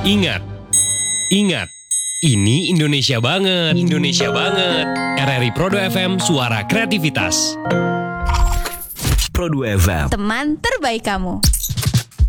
Ingat, ingat, ini Indonesia banget, Indonesia banget. RRI Pro 2 FM, suara kreativitas. Pro 2 FM, teman terbaik kamu.